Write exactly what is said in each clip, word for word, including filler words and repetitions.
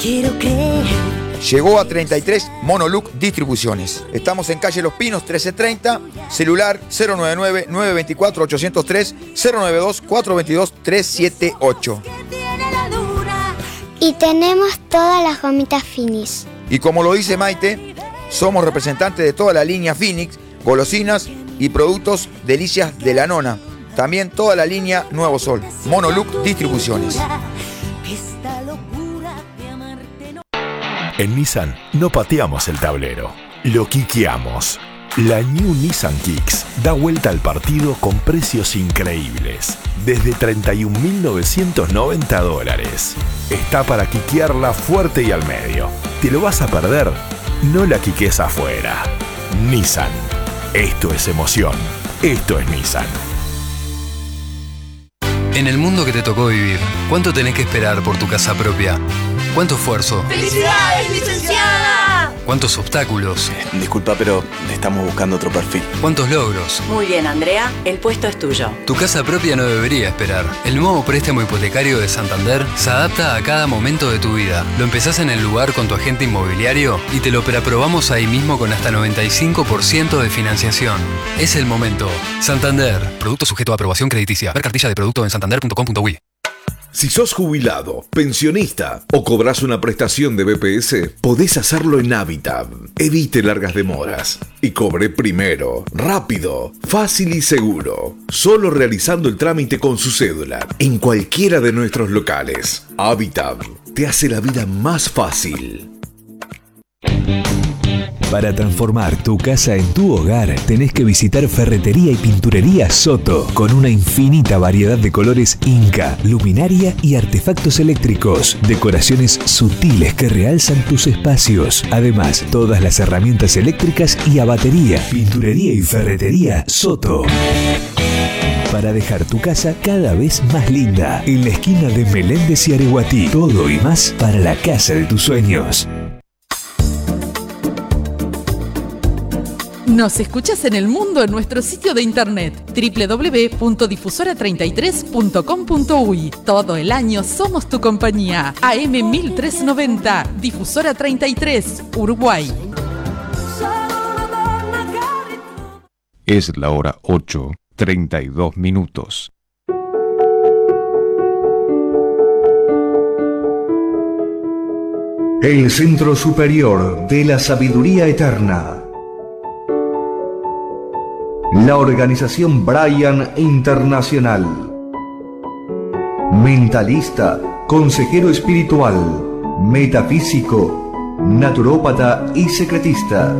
Quiero creer. Llegó a treinta y tres Monoluc Distribuciones. Estamos en calle Los Pinos trece treinta, celular cero nueve nueve, nueve dos cuatro, ocho cero tres, cero nueve dos, cuatro dos dos, tres siete ocho. Y tenemos todas las gomitas Finis. Y como lo dice Maite, somos representantes de toda la línea Phoenix, golosinas y productos Delicias de la Nona. También toda la línea Nuevo Sol. Monoluc Distribuciones. En Nissan no pateamos el tablero, lo quiqueamos. La New Nissan Kicks da vuelta al partido con precios increíbles. Desde treinta y un mil novecientos noventa dólares. Está para quiquearla fuerte y al medio. ¿Te lo vas a perder? No la quiques afuera. Nissan. Esto es emoción. Esto es Nissan. En el mundo que te tocó vivir, ¿cuánto tenés que esperar por tu casa propia? ¿Cuánto esfuerzo? ¡Felicidades, licenciada! ¿Cuántos obstáculos? Disculpa, pero estamos buscando otro perfil. ¿Cuántos logros? Muy bien, Andrea, el puesto es tuyo. Tu casa propia no debería esperar. El nuevo préstamo hipotecario de Santander se adapta a cada momento de tu vida. Lo empezás en el lugar con tu agente inmobiliario y te lo preaprobamos ahí mismo con hasta noventa y cinco por ciento de financiación. Es el momento. Santander. Producto sujeto a aprobación crediticia. Ver cartilla de producto en santander punto com punto uy. Si sos jubilado, pensionista o cobras una prestación de B P S, podés hacerlo en Habitat. Evite largas demoras y cobre primero, rápido, fácil y seguro. Solo realizando el trámite con su cédula en cualquiera de nuestros locales. Habitat te hace la vida más fácil. Para transformar tu casa en tu hogar, tenés que visitar Ferretería y Pinturería Soto, con una infinita variedad de colores Inca, luminaria y artefactos eléctricos, decoraciones sutiles que realzan tus espacios. Además, todas las herramientas eléctricas y a batería. Pinturería y Ferretería Soto. Para dejar tu casa cada vez más linda, en la esquina de Meléndez y Areguatí. Todo y más para la casa de tus sueños. Nos escuchas en el mundo en nuestro sitio de internet doble u doble u doble u punto difusora treinta y tres punto com punto uy. Todo el año somos tu compañía. A M mil trescientos noventa, Difusora treinta y tres, Uruguay. Es la hora ocho, treinta y dos minutos. El Centro Superior de la Sabiduría Eterna. La organización Brian Internacional. Mentalista, consejero espiritual, metafísico, naturópata y secretista.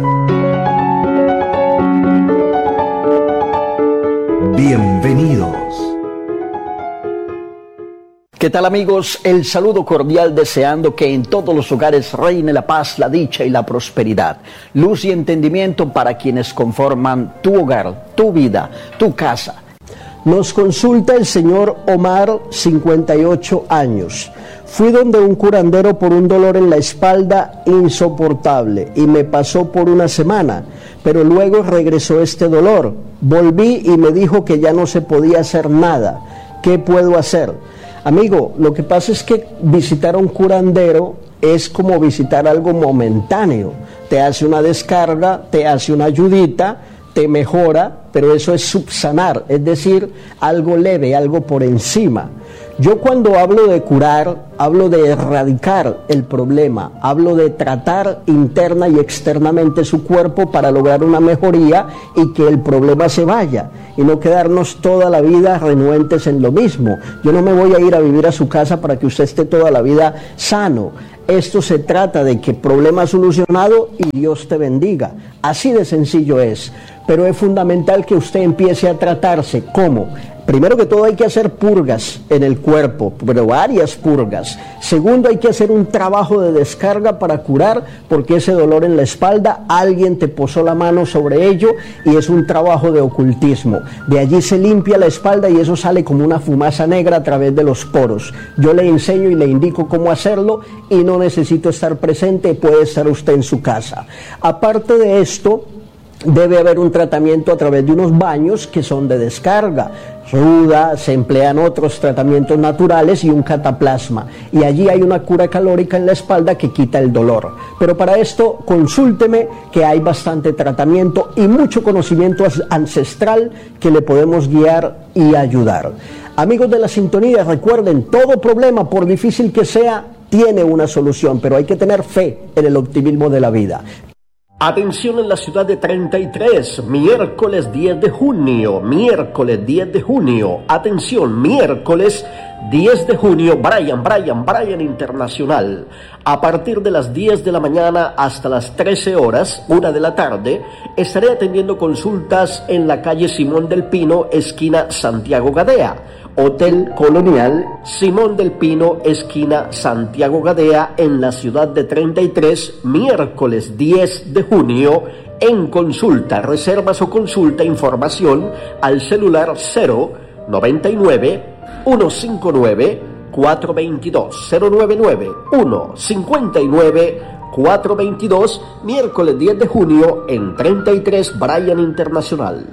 Bienvenidos. ¿Qué tal, amigos? El saludo cordial, deseando que en todos los hogares reine la paz, la dicha y la prosperidad. Luz y entendimiento para quienes conforman tu hogar, tu vida, tu casa. Nos consulta el señor Omar, cincuenta y ocho años. Fui donde un curandero por un dolor en la espalda insoportable y me pasó por una semana, pero luego regresó este dolor. Volví y me dijo que ya no se podía hacer nada. ¿Qué puedo hacer? Amigo, lo que pasa es que visitar a un curandero es como visitar algo momentáneo. Te hace una descarga, te hace una ayudita, te mejora, pero eso es subsanar, es decir, algo leve, algo por encima. Yo cuando hablo de curar, hablo de erradicar el problema, hablo de tratar interna y externamente su cuerpo para lograr una mejoría y que el problema se vaya y no quedarnos toda la vida renuentes en lo mismo. Yo no me voy a ir a vivir a su casa para que usted esté toda la vida sano. Esto se trata de que problema solucionado y Dios te bendiga. Así de sencillo es. Pero es fundamental que usted empiece a tratarse. ¿Cómo? Primero que todo hay que hacer purgas en el cuerpo, pero varias purgas. Segundo, hay que hacer un trabajo de descarga para curar, porque ese dolor en la espalda, alguien te posó la mano sobre ello y es un trabajo de ocultismo. De allí se limpia la espalda y eso sale como una fumaza negra a través de los poros. Yo le enseño y le indico cómo hacerlo y no necesito estar presente, puede estar usted en su casa. Aparte de esto, debe haber un tratamiento a través de unos baños que son de descarga ruda, se emplean otros tratamientos naturales y un cataplasma, y allí hay una cura calórica en la espalda que quita el dolor. Pero para esto consúlteme, que hay bastante tratamiento y mucho conocimiento ancestral que le podemos guiar y ayudar. Amigos de la sintonía, recuerden, todo problema, por difícil que sea, tiene una solución, pero hay que tener fe en el optimismo de la vida. Atención en la ciudad de treinta y tres, miércoles diez de junio, miércoles diez de junio, atención, miércoles diez de junio, Brian, Brian, Brian Internacional. A partir de las diez de la mañana hasta las trece horas, una de la tarde, estaré atendiendo consultas en la calle Simón del Pino, esquina Santiago Gadea. Hotel Colonial Simón del Pino, esquina Santiago Gadea, en la ciudad de treinta y tres, miércoles diez de junio, en consulta, reservas o consulta, información al celular cero noventa y nueve, ciento cincuenta y nueve, cuatrocientos veintidós, cero noventa y nueve, ciento cincuenta y nueve, cuatrocientos veintidós, miércoles diez de junio en treinta y tres, Brian Internacional.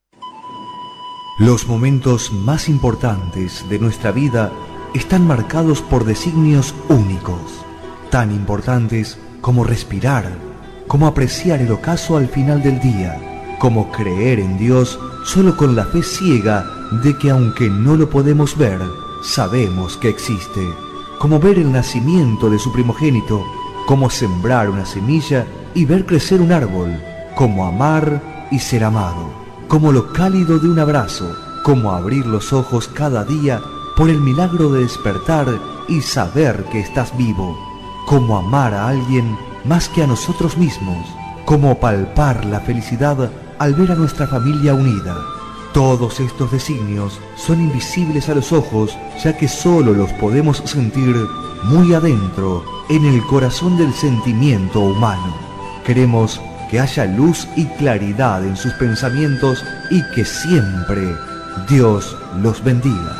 Los momentos más importantes de nuestra vida están marcados por designios únicos, tan importantes como respirar, como apreciar el ocaso al final del día, como creer en Dios solo con la fe ciega de que aunque no lo podemos ver, sabemos que existe, como ver el nacimiento de su primogénito, como sembrar una semilla y ver crecer un árbol, como amar y ser amado, como lo cálido de un abrazo, como abrir los ojos cada día por el milagro de despertar y saber que estás vivo, como amar a alguien más que a nosotros mismos, como palpar la felicidad al ver a nuestra familia unida. Todos estos designios son invisibles a los ojos, ya que solo los podemos sentir muy adentro, en el corazón del sentimiento humano. Queremos que haya luz y claridad en sus pensamientos y que siempre Dios los bendiga.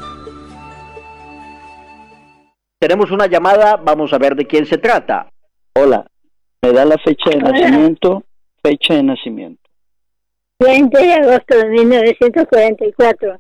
Tenemos una llamada, vamos a ver de quién se trata. Hola, ¿me da la fecha de nacimiento? Fecha de nacimiento. veinte de agosto de mil novecientos cuarenta y cuatro.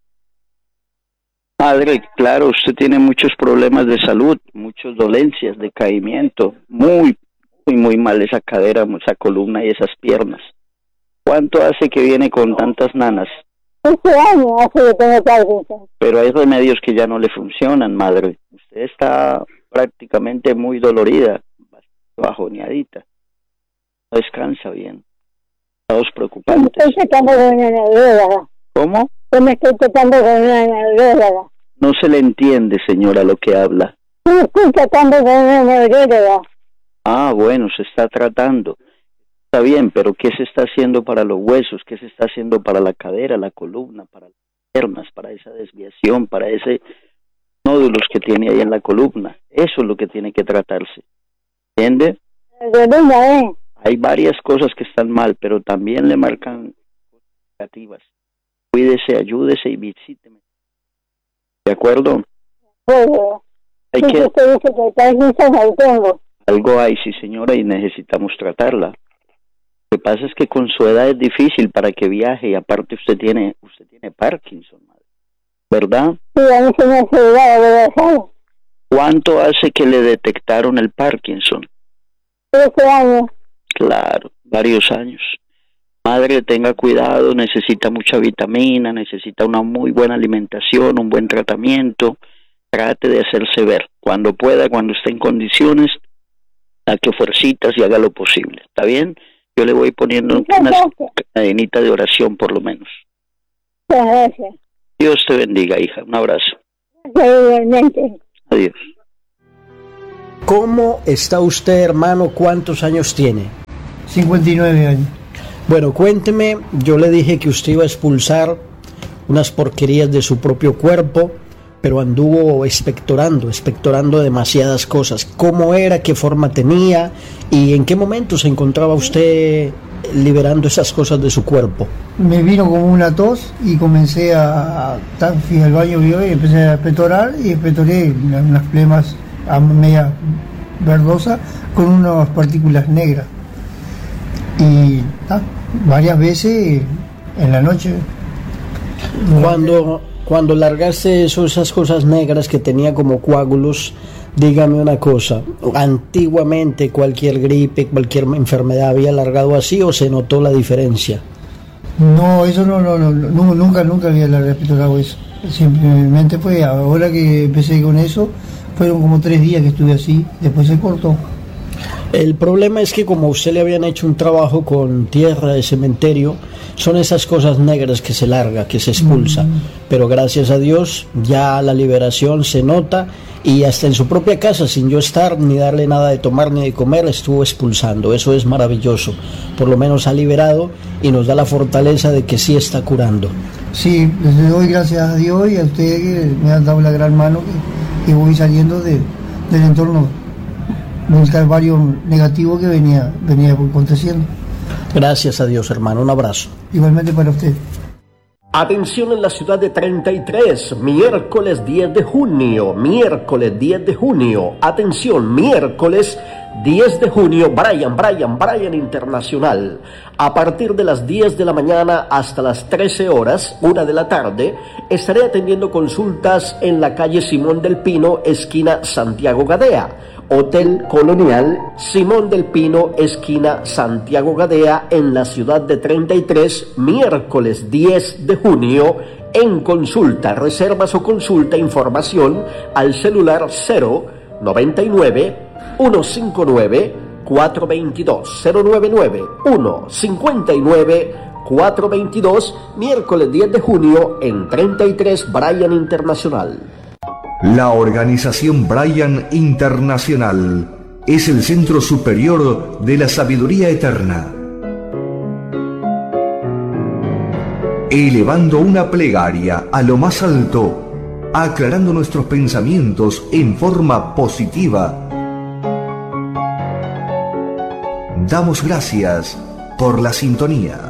Madre, claro, usted tiene muchos problemas de salud, muchas dolencias, decaimiento, muy, muy, muy mal esa cadera, esa columna y esas piernas. ¿Cuánto hace que viene con tantas nanas? Este año hace que tengo Parkinson. Pero hay remedios que ya no le funcionan, madre. Usted está prácticamente muy dolorida, bajoneadita. No descansa bien. Estados preocupantes. Me estoy tratando con una neuróloga. ¿Cómo? Yo me estoy tratando con una neuróloga. No se le entiende, señora, lo que habla. Yo me estoy tratando con una neuróloga. Ah, bueno, se está tratando. Está bien, pero ¿qué se está haciendo para los huesos? ¿Qué se está haciendo para la cadera, la columna, para las piernas, para esa desviación, para ese nódulos que tiene ahí en la columna? Eso es lo que tiene que tratarse. ¿Entiende? Columna, ¿eh? Hay varias cosas que están mal, pero también le marcan cosas negativas. Cuídese, ayúdese y visíteme. ¿De acuerdo? Bueno, hay sí, que... usted dice que Parkinson ahí tengo. Algo hay, sí, señora, y necesitamos tratarla. Lo que pasa es que con su edad es difícil para que viaje, y aparte usted tiene usted tiene Parkinson, madre, ¿verdad? Sí, a mí se me ha ayudado de viajar. ¿Cuánto hace que le detectaron el Parkinson? trece años. Claro, varios años. Madre, tenga cuidado, necesita mucha vitamina, necesita una muy buena alimentación, un buen tratamiento. Trate de hacerse ver. Cuando pueda, cuando esté en condiciones, saque fuercitas y haga lo posible. ¿Está bien? Yo le voy poniendo una cadenita de oración por lo menos. Muchas gracias. Dios te bendiga, hija. Un abrazo. Igualmente. Adiós. ¿Cómo está usted, hermano? ¿Cuántos años tiene? cincuenta y nueve años. Bueno, cuénteme, yo le dije que usted iba a expulsar unas porquerías de su propio cuerpo, pero anduvo expectorando, expectorando demasiadas cosas. ¿Cómo era? ¿Qué forma tenía? ¿Y en qué momento se encontraba usted liberando esas cosas de su cuerpo? Me vino como una tos y comencé a... Fui al baño y empecé a expectorar y expectoré unas flemas a media verdosa con unas partículas negras. Y ah, varias veces en la noche. Cuando, cuando largaste eso, esas cosas negras que tenía como coágulos, dígame una cosa, antiguamente cualquier gripe, cualquier enfermedad había largado así o se notó la diferencia? No, eso no, no, no, no nunca, nunca había largado eso. Simplemente fue ahora que empecé con eso, fueron como tres días que estuve así, después se cortó. El problema es que como a usted le habían hecho un trabajo con tierra de cementerio, son esas cosas negras que se larga, que se expulsa. Mm. Pero gracias a Dios ya la liberación se nota y hasta en su propia casa, sin yo estar ni darle nada de tomar ni de comer, estuvo expulsando. Eso es maravilloso. Por lo menos ha liberado y nos da la fortaleza de que sí está curando. Sí, les doy gracias a Dios y a ustedes que me han dado la gran mano que, que voy saliendo de, del entorno del calvario negativo que venía, venía aconteciendo. Gracias a Dios, hermano. Un abrazo. Igualmente para usted. Atención en la ciudad de treinta y tres, miércoles diez de junio, miércoles diez de junio, atención, miércoles diez de junio, Brian, Brian, Brian Internacional. A partir de las diez de la mañana hasta las trece horas, una de la tarde, estaré atendiendo consultas en la calle Simón del Pino, esquina Santiago Gadea. Hotel Colonial Simón del Pino, esquina Santiago Gadea, en la ciudad de treinta y tres, miércoles diez de junio, en consulta, reservas o consulta, información al celular cero noventa y nueve, ciento cincuenta y nueve, cuatrocientos veintidós, cero noventa y nueve, ciento cincuenta y nueve, cuatrocientos veintidós, miércoles diez de junio en treinta y tres Brian Internacional. La organización Brian Internacional es el centro superior de la sabiduría eterna, elevando una plegaria a lo más alto, aclarando nuestros pensamientos en forma positiva. Damos gracias por la sintonía.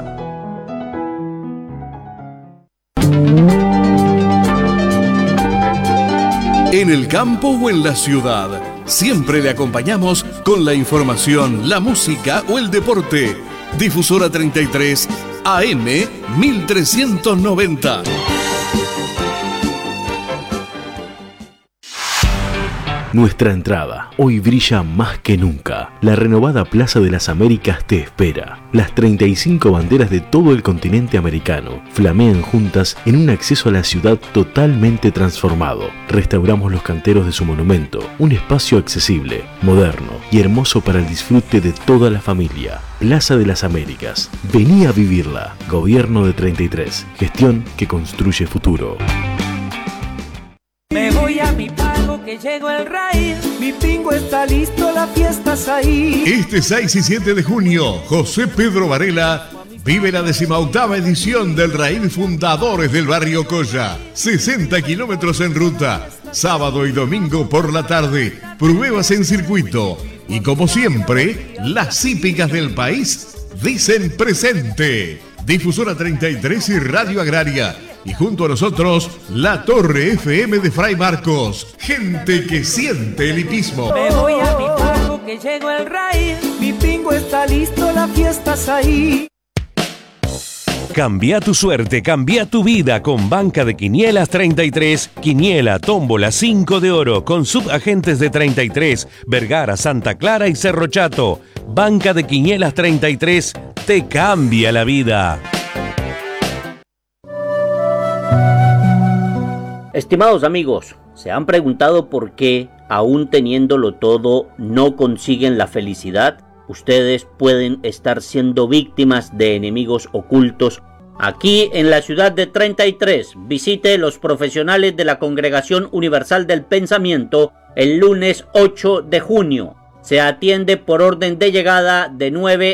En el campo o en la ciudad, siempre le acompañamos con la información, la música o el deporte. Difusora treinta y tres, A M mil trescientos noventa. Nuestra entrada hoy brilla más que nunca. La renovada Plaza de las Américas te espera. Las treinta y cinco banderas de todo el continente americano flamean juntas en un acceso a la ciudad totalmente transformado. Restauramos los canteros de su monumento, un espacio accesible, moderno y hermoso para el disfrute de toda la familia. Plaza de las Américas. Vení a vivirla. Gobierno de treinta y tres. Gestión que construye futuro. Me voy a mi pago que llegó el raíz. Mi pingo está listo, la fiesta es ahí. Este seis y siete de junio, José Pedro Varela vive la decimoctava edición del Raíz Fundadores del Barrio Colla. sesenta kilómetros en ruta, sábado y domingo por la tarde, pruebas en circuito. Y como siempre, las hípicas del país dicen presente. Difusora treinta y tres y Radio Agraria. Y junto a nosotros, la Torre F M de Fray Marcos. Gente que siente el hipismo. Me voy a mi pago que llegó el raíz. Mi pingo está listo, la fiesta es ahí. Cambia tu suerte, cambia tu vida con Banca de Quinielas treinta y tres, Quiniela, Tómbola, cinco de oro, con subagentes de treinta y tres, Vergara, Santa Clara y Cerro Chato. Banca de Quinielas treinta y tres, te cambia la vida. Estimados amigos, ¿se han preguntado por qué, aún teniéndolo todo, no consiguen la felicidad? Ustedes pueden estar siendo víctimas de enemigos ocultos. Aquí en la ciudad de treinta y tres, visite los profesionales de la Congregación Universal del Pensamiento el lunes ocho de junio. Se atiende por orden de llegada de nueve